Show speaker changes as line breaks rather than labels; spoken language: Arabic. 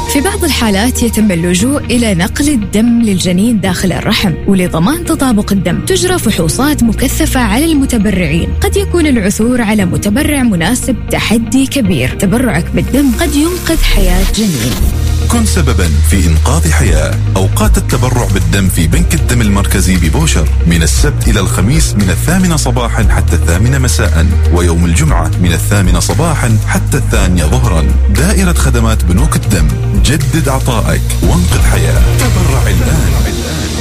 في بعض الحالات يتم اللجوء إلى نقل الدم للجنين داخل الرحم، ولضمان تطابق الدم تجرى فحوصات مكثفة على المتبرعين. قد يكون العثور على متبرع مناسب تحدي كبير. تبرعك بالدم قد ينقذ حياة جنين.
كن سببا في إنقاذ حياة. أوقات التبرع بالدم في بنك الدم المركزي ببوشر من السبت إلى الخميس من 8 صباحا حتى 8 مساء، ويوم الجمعة من 8 صباحا حتى 2 ظهرا. دائرة خدمات بنوك الدم، جدد عطائك وانقذ حياة. تبرع الآن.